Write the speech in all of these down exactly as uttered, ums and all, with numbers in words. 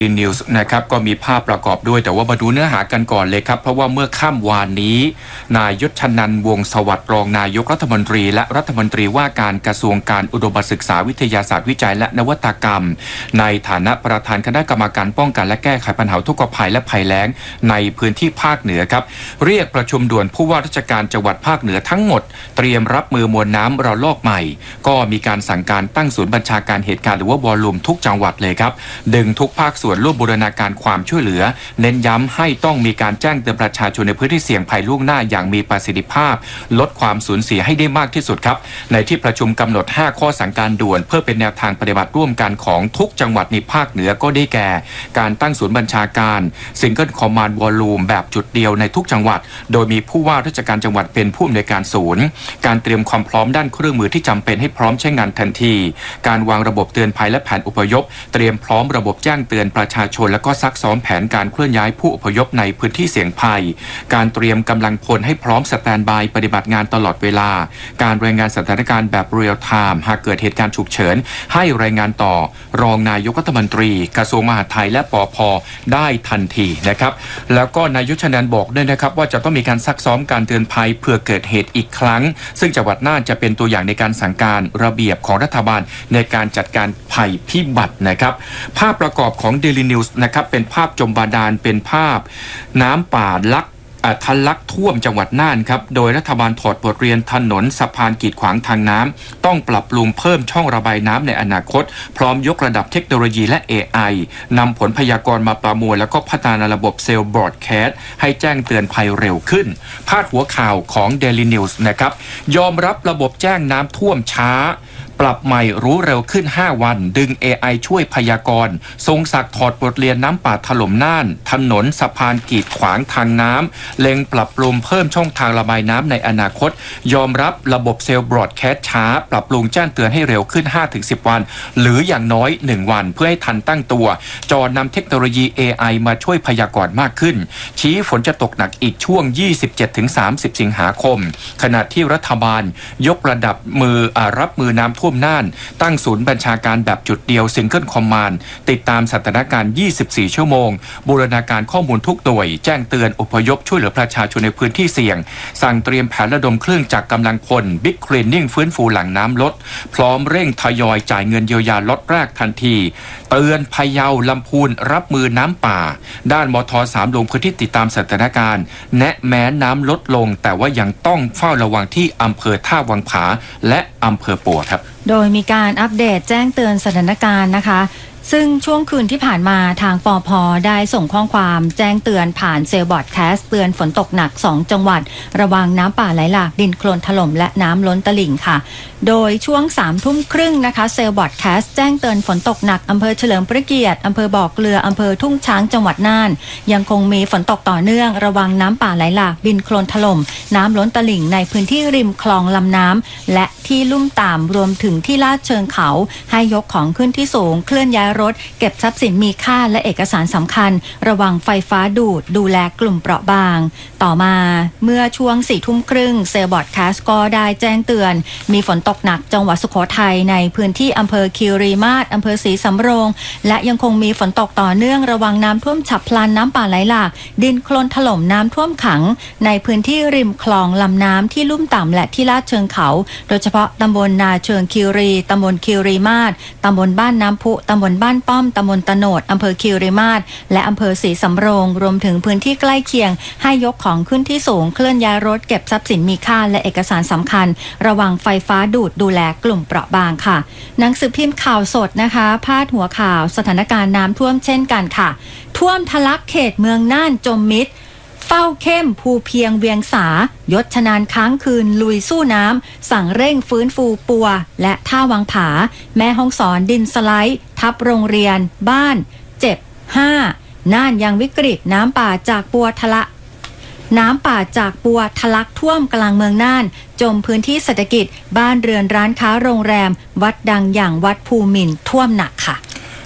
นิวส์นะครับก็มีภาพประกอบด้วยแต่ว่ามาดูเนื้อหากันก่อนเลยครับเพราะว่าเมื่อค่ำวานนี้นายยศชนันท์วงศ์สวัสดิ์รองนายกรัฐมนตรีและรัฐมนตรีว่าการกระทรวงการอุดมศึกษาวิทยาศาสตร์วิจัยและนวัตกรรมในฐานะประธานคณะกรรมการป้องกันและแก้ไขปัญหาทุกภัยและภัยแล้งในพื้นที่ภาคเหนือครับเรียกประชุมด่วนผู้ว่าราชการจังหวัดภาคเหนือทั้งหมดเตรียมรับมือมวลน้ำระลอกใหม่ก็มีการสั่งการตั้งศูนย์บัญชาการเหตุการณ์หรือว่าวอลลุ่มทุกจังหวัดเลยครับดึงทุกภาคส่วนร่วมบูรณาการความช่วยเหลือเน้นย้ำให้ต้องมีการแจ้งเตือนประชาชนในพื้นที่เสี่ยงภัยล่วงหน้าอย่างมีประสิทธิภาพลดความสูญเสียให้ได้มากที่สุดครับในที่ประชุมกำหนดห้าข้อสั่งการด่วนเพื่อเป็นแนวทางปฏิบัติร่วมกันของทุกจังหวัดในภาคเหนือก็ได้แก่การตั้งศูนย์บัญชาการ Single Command Volume แบบจุดเดียวในทุกจังหวัดโดยมีผู้ว่าราชการจังหวัดเป็นผู้อำนวยการศูนย์การเตรียมความพร้อมด้านเครื่องมือที่จำเป็นให้พร้อมใช้งานทันทีการวางระบบเตือนภัยและแผนอพยพเตรียมพร้อมระบบแจ้งเตือนประชาชนและก็ซักซ้อมแผนการเคลื่อนย้ายผู้อพยพในพื้นที่เสี่ยงภัยการเตรียมกำลังพลให้พร้อมสแตนด์บายปฏิบัติงานตลอดเวลาการรายงานสถานการณ์แบบเรียลไทม์หากเกิดเหตุการณ์ฉุกเฉินให้รายงานต่อรองนายกรัฐมนตรีกระทรวงมหาดไทยและปภ.ได้ทันทีนะครับแล้วก็นายยศชนันท์บอกด้วยนะครับว่าจะต้องมีการซักซ้อมการเตือนภัยเพื่อเกิดเหตุอีกครั้งซึ่งจังหวัดน่านจะเป็นตัวอย่างในการสั่งการระเบียบของรัฐบาลในการจัดการภัยพิบัตินะครับภาพประกอบของ Daily News นะครับเป็นภาพจมบาดาลเป็นภาพน้ำป่าลักทะลักท่วมจังหวัดน่านครับโดยรัฐบาลถอดบทเรียนถนนสะพานกีดขวางทางน้ำต้องปรับปรุงเพิ่มช่องระบายน้ำในอนาคตพร้อมยกระดับเทคโนโลยีและ เอ ไอ นำผลพยากรณ์มาประมวลแล้วก็พัฒนาระบบเซลล์บรอดแคสต์ให้แจ้งเตือนภัยเร็วขึ้นพาดหัวข่าวของ Daily News นะครับยอมรับระบบแจ้งน้ำท่วมช้าปรับใหม่รู้เร็วขึ้นห้าวันดึง เอ ไอ ช่วยพยากรณ์ทรงศักดิ์ถอดบทเรียนน้ำป่าถล่มน่านถนนสะพานกีดขวางทางน้ำเล็งปรับปรุงเพิ่มช่องทางระบายน้ำในอนาคตยอมรับระบบเซลล์บรอดแคสต์ช้าปรับปรุงแจ้งเตือนให้เร็วขึ้น ห้าถึงสิบ วันหรืออย่างน้อยหนึ่งวันเพื่อให้ทันตั้งตัวจอนำเทคโนโลยี เอ ไอ มาช่วยพยากรณ์มากขึ้นชี้ฝนจะตกหนักอีกช่วง ยี่สิบเจ็ดถึงสามสิบ สิงหาคมขณะที่รัฐบาลยกระดับมือรับมือน้ำท่วมน่านตั้งศูนย์บัญชาการแบบจุดเดียว Single Command ติดตามสถานการณ์ยี่สิบสี่ชั่วโมงบูรณาการข้อมูลทุกหน่วยแจ้งเตือนอพยพช่วยเหลือประชาชนในพื้นที่เสี่ยงสั่งเตรียมแผนระดมเครื่องจักรกำลังพล Big Cleaning ฟื้นฟูหลังน้ำลดพร้อมเร่งทยอยจ่ายเงินเยียวยาล็อตแรกทันทีเตือนพะเยาลำพูนรับมือน้ำป่าด้านมท.สามลงพื้นที่ติดตามสถานการณ์แนะแม้น้ำลดลงแต่ว่ายังต้องเฝ้าระวังที่อำเภอท่าวังผาและอำเภอปัวครับโดยมีการอัปเดตแจ้งเตือนสถานการณ์นะคะซึ่งช่วงคืนที่ผ่านมาทางปภ.ได้ส่งข้อความแจ้งเตือนผ่านเซลล์บอร์ดแคสต์เตือนฝนตกหนักสองจังหวัดระวังน้ำป่าไหลหลากดินโคลนถล่มและน้ำล้นตลิ่งค่ะโดยช่วงสามทุ่มครึ่งนะคะเซลล์บอร์ดแคสต์แจ้งเตือนฝนตกหนักอำเภอเฉลิมพระเกียรติอำเภอบ่อเกลืออำเภอทุ่งช้างจังหวัดน่านยังคงมีฝนตกต่อเนื่องระวังน้ำป่าไหลหลากดินโคลนถล่มน้ำล้นตลิ่งในพื้นที่ริมคลองลำน้ำและที่ลุ่มต่ำรวมถึงที่ลาดเชิงเขาให้ยกของขึ้นที่สูงเคลื่อนย้ายรถเก็บทรัพย์สินมีค่าและเอกสารสำคัญระวังไฟฟ้าดูดดูแลกลุ่มเปราะบางต่อมาเมื่อช่วงสี่ทุ่มครึ่งเซลล์บอร์ดแคสต์ก็ได้แจ้งเตือนมีฝนตกหนักจังหวัดสุโขทัยในพื้นที่อำเภอคีรีมาศอำเภอศรีสำโรงและยังคงมีฝนตกต่อเนื่องระวังน้ำท่วมฉับพลันน้ำป่าไหลหลากดินโคลนถล่มน้ำท่วมขังในพื้นที่ริมคลองลำน้ำที่ลุ่มต่ำและที่ลาดเชิงเขาโดยเฉพาะตำบลนาเชิงคีรีตำบลคีรีมาศตำบลบ้านน้ำพุตำบลบ้านป้อมตำบลตโนดอำเภอคีรีมาศและอำเภอศรีสำโรงรวมถึงพื้นที่ใกล้เคียงให้ยกของขึ้นที่สูงเคลื่อนย้ายรถเก็บทรัพย์สินมีค่าและเอกสารสำคัญระวังไฟฟ้าดูดดูแลกลุ่มเปราะบางค่ะหนังสือพิมพ์ข่าวสดนะคะพาดหัวข่าวสถานการณ์น้ำท่วมเช่นกันค่ะท่วมทะลักเขตเมืองน่านจมมิดเฝ้าเข้มภูเพียงเวียงสายศชนานค้างคืนลุยสู้น้ำสั่งเร่งฟื้นฟูปัวและท่าวังผาแม่ฮ่องสอนดินสไลด์ทับโรงเรียนบ้านเจ็บห้าน่านยังวิกฤตน้ำป่าจากปัวทะละน้ำป่าจากปัวทะลักท่วมกลางเมืองน่านจมพื้นที่เศรษฐกิจบ้านเรือนร้านค้าโรงแรมวัดดังอย่างวัดภูมินท่วมหนักค่ะ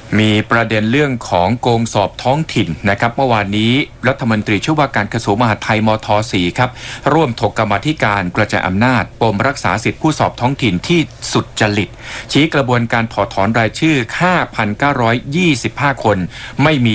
มีประเด็นเรื่องของโกงสอบท้องถิ่นนะครับเมื่อวานนี้รัฐมนตรีช่วยว่าการกระทรวงมหาดไทยมท.สี่ครับร่วมถกกรรมาธิการกระจายอำนาจปมรักษาสิทธิผู้สอบท้องถิ่นที่สุจริตชี้กระบวนการถอดถอนรายชื่อ ห้าพันเก้าร้อยยี่สิบห้า คนไม่มี